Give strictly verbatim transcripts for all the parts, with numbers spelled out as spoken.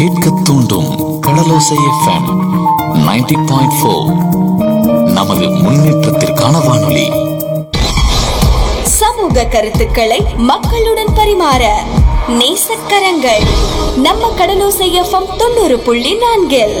கேட்க தூண்டும் கடலோசை FM ninety point four. நமது முன்னேற்றத்திற்கான வானொலி. சமூக கருத்துக்களை மக்களுடன் பரிமாற நேசக்கரங்கள் நம்ம கடலோசை எஃப்எம் தொண்ணூறு புள்ளி நான்கில்.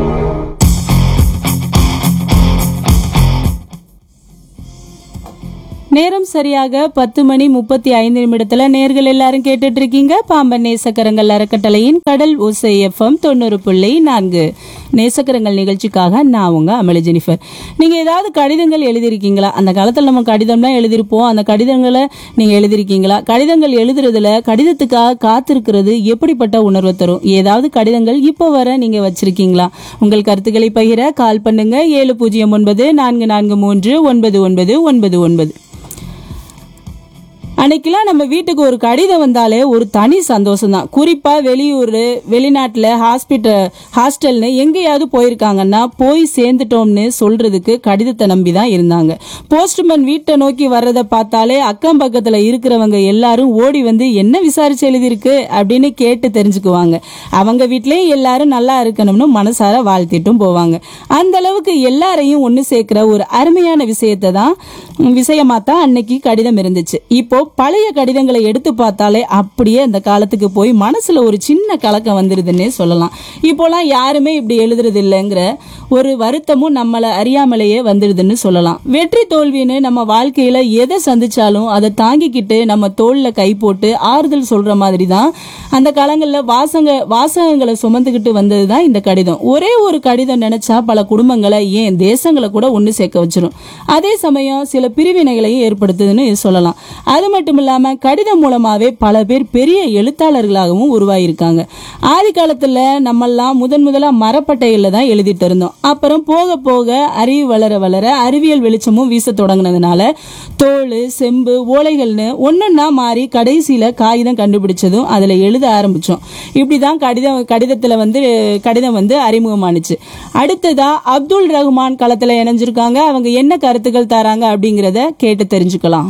நேரம் சரியாக பத்து மணி முப்பத்தி ஐந்து நிமிடத்துல நேர்கள் எல்லாரும் கேட்டுட்டு இருக்கீங்க பாம்பன் நேசக்கரங்கள் அறக்கட்டளையின் கடல் ஓசை எஃப்எம் தொண்ணூறு புள்ளி நான்கு. நேசக்கரங்கள் நிகழ்ச்சிக்காக நான் உங்க அமளி ஜெனிஃபர். நீங்க ஏதாவது கடிதங்கள் எழுதிருக்கீங்களா? அந்த காலத்துல நம்ம கடிதம்லாம் எழுதிருப்போம். அந்த கடிதங்களை நீங்க எழுதிருக்கீங்களா? கடிதங்கள் எழுதுறதுல கடிதத்துக்காக காத்திருக்கிறது எப்படிப்பட்ட உணர்வை தரும்? ஏதாவது கடிதங்கள் இப்போ வர நீங்க வச்சிருக்கீங்களா? உங்கள் கருத்துக்களை பகிர கால் பண்ணுங்க ஏழு பூஜ்ஜியம் ஒன்பது நான்கு நான்கு மூன்று ஒன்பது ஒன்பது ஒன்பது ஒன்பது. அன்னைக்கெல்லாம் நம்ம வீட்டுக்கு ஒரு கடிதம் வந்தாலே ஒரு தனி சந்தோஷம் தான். குறிப்பா வெளியூர், வெளிநாட்டுல ஹாஸ்பிட்டல் ஹாஸ்டல்னு எங்கேயாவது போயிருக்காங்கன்னா போய் சேர்ந்துட்டோம்னு சொல்றதுக்கு கடிதத்தை நம்பி தான் இருந்தாங்க. போஸ்ட்மேன் வீட்டை நோக்கி வர்றதை பார்த்தாலே அக்கம் பக்கத்துல இருக்கிறவங்க எல்லாரும் ஓடி வந்து என்ன விசாரிச்சு எழுதிருக்கு அப்படின்னு கேட்டு தெரிஞ்சுக்குவாங்க. அவங்க வீட்லயும் எல்லாரும் நல்லா இருக்கணும்னு மனசார வாழ்த்திட்டும் போவாங்க. அந்த அளவுக்கு எல்லாரையும் ஒண்ணு சேர்க்கிற ஒரு அருமையான விஷயத்தை தான் விஷயமா தான் அன்னைக்கு கடிதம் இருந்துச்சு. இப்போ பழைய கடிதங்களை எடுத்து பார்த்தாலே அப்படியே அந்த காலத்துக்கு போய் மனசுல ஒரு சின்ன கலக்கம் வந்துருதுன்னே சொல்லலாம். இப்போலாம் யாருமே இப்படி எழுதுறது இல்லைங்கிற ஒரு வருத்தமும் நம்மளை அறியாமலேயே வந்துடுதுன்னு சொல்லலாம். வெற்றி தோல்வின்னு நம்ம வாழ்க்கையில எதை சந்திச்சாலும் அதை தாங்கிக்கிட்டு நம்ம தோல்ல கை போட்டு ஆறுதல் சொல்ற மாதிரி தான் அந்த காலங்கள்ல வாசங்க வாசகங்களை சுமந்துக்கிட்டு வந்ததுதான் இந்த கடிதம். ஒரே ஒரு கடிதம் நினைச்சா பல குடும்பங்களை ஏன் தேசங்களை கூட ஒண்ணு சேர்க்க வச்சிரும். அதே சமயம் சில பிரிவினைகளையும் ஏற்படுத்துதுன்னு சொல்லலாம். அது மட்டும் இல்லாம கடிதம் மூலமாவே பல பேர் பெரிய எழுத்தாளர்களாகவும் உருவாயிருக்காங்க. ஆதி காலத்துல நம்மெல்லாம் முதன் முதலா மரப்பட்டையில தான் எழுதிட்டு இருந்தோம். அப்புறம் போக போக அறிவு வளர வளர அறிவியல் வெளிச்சமும் வீச தொடங்கினதுனால தோல், செம்பு, ஓலைகள்னு ஒன்னொன்னா மாறி கடைசியில காகிதம் கண்டுபிடிச்சதும் அதுல எழுத ஆரம்பிச்சோம். இப்படிதான் கடிதம் கடிதத்துல வந்து கடிதம் வந்து அறிமுகமானுச்சு. அடுத்ததா அப்துல் ரஹ்மான் களத்துல இணைஞ்சிருக்காங்க. அவங்க என்ன கருத்துக்கள் தராங்க அப்படிங்கறத கேட்டு தெரிஞ்சுக்கலாம்.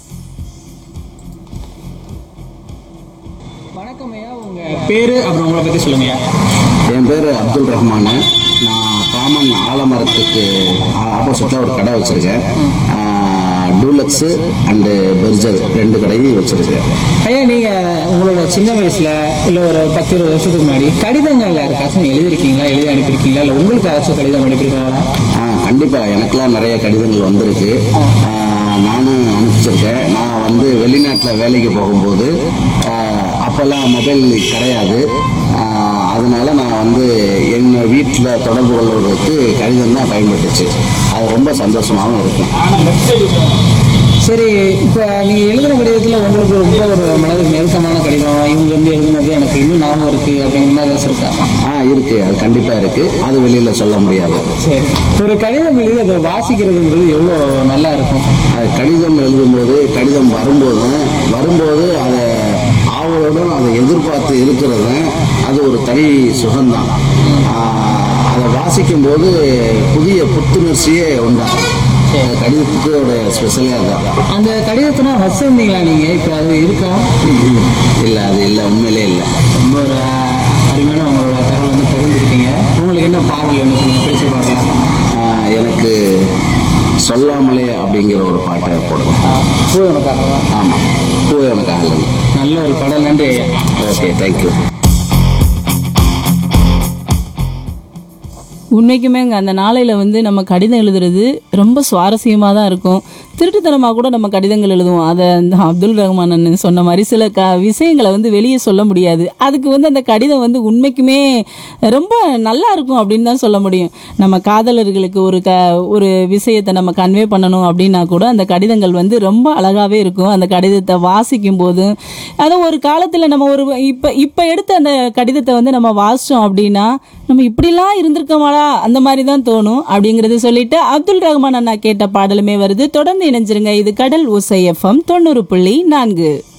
வணக்கம் ஐயா, உங்க பேரு அப்புறம் உங்களை பத்தி சொல்லுங்க. என் பேர் அப்துல் ரஹ்மான். நான் பாமன் ஆலமரத்துக்கு ஆப்போசிட்டில் ஒரு கடை வச்சுருக்கேன். டூலக்ஸு அண்டு பெர்ஜர் ரெண்டு கடையும் வச்சுருக்கேன். ஐயா, நீங்க உங்களோட சின்ன வயசுல இல்லை ஒரு பத்து இருபது வருஷத்துக்கு முன்னாடி கடிதங்கள் யாருக்காச்சும் எழுதிருக்கீங்களா, எழுதி அனுப்பியிருக்கீங்களா, இல்லை உங்களுக்கு யாராச்சும் கடிதம் அனுப்பியிருக்காங்களா? ஆ கண்டிப்பாக எனக்கெல்லாம் நிறைய கடிதங்கள் வந்திருக்கு. நானும் அனுப்பிச்சிருக்கேன். நான் வந்து வெளிநாட்டில் வேலைக்கு போகும்போது அப்போல்லாம் மொபைல் கிடையாது. அதனால நான் வந்து என் வீட்டில் தொடர்பு கொள்வதற்கு கடிதம் தான் பயன்பட்டுச்சு. அது ரொம்ப சந்தோஷமாகவும் இருக்கும். சரி, இப்போ நீங்கள் எழுதின கடிதத்தில் உங்களுக்கு ரொம்ப ஒரு மனதுக்கு நெருக்கமான கடிதம், இவங்க வந்து எழுதினது எனக்கு இன்னும் ஞாபகம் இருக்குது அப்படிங்கிற மாதிரி ஏதாச்சும் இருக்கா? ஆ இருக்குது, அது கண்டிப்பாக இருக்குது. அது வெளியில் சொல்ல முடியாது. சரி, ஒரு கடிதம் எழுதி அதை வாசிக்கிறதுங்கிறது எவ்வளோ நல்லா இருக்கும். அது கடிதம் எழுதும்போது, கடிதம் வரும்போது வரும்போது அதை ஆவலுடன் அதை எதிர்பார்த்து இருக்கிறது அது ஒரு தனி சுகம்தான். அதை வாசிக்கும் போது புதிய புத்துணர்ச்சியே உண்டாகும். கடிதத்துக்கு ஒரு ஸ்பெஷலாக தான். அந்த கடிதத்தினா வச்சிருந்தீங்களா நீங்கள்? இப்போ அது இருக்கா? இல்லை, அது இல்லை, உண்மையிலே இல்லை. ரொம்ப ஒரு அருமையான உங்களோட தகவல் வந்து பகிர்ந்துருக்கீங்க. உங்களுக்கு என்ன பாடல் என்ன பேசி பாடலாம்? எனக்கு சொல்லாமலே அப்படிங்கிற ஒரு பாட்டை போடுவோம். பூ எனக்காக. ஆமாம், பூ எனக்காக. நல்ல ஒரு பாடல். நன்றி ஐயா. Okay, thank you. உண்மைக்குமே அந்த நாளையில வந்து நம்ம கடிதம் எழுதுறது ரொம்ப சுவாரஸ்யமாக தான் இருக்கும். திருட்டுத்தனமாக கூட நம்ம கடிதங்கள் எழுதுவோம். அதை அந்த அப்துல் ரஹ்மான் சொன்ன மாதிரி சில க விஷயங்களை வந்து வெளியே சொல்ல முடியாது. அதுக்கு வந்து அந்த கடிதம் வந்து உண்மைக்குமே ரொம்ப நல்லா இருக்கும் அப்படின்னு தான் சொல்ல முடியும். நம்ம காதலர்களுக்கு ஒரு க ஒரு விஷயத்தை நம்ம கன்வே பண்ணணும் அப்படின்னா கூட அந்த கடிதங்கள் வந்து ரொம்ப அழகாகவே இருக்கும். அந்த கடிதத்தை வாசிக்கும் போது அதை ஒரு காலத்தில் நம்ம ஒரு இப்போ இப்போ எடுத்த அந்த கடிதத்தை வந்து நம்ம வாசித்தோம் அப்படின்னா நம்ம இப்படிலாம் இருந்திருக்கோமாடா அந்த மாதிரி தான் தோணும் அப்படிங்கறது சொல்லிட்டு அப்துல் ரஹ்மான் அண்ணா கேட்ட பாடலுமே வருது. தொடர்ந்து இணைஞ்சிருங்க. இது கடல் ஓசை எஃப்எம் தொண்ணூறு புள்ளி நான்கு.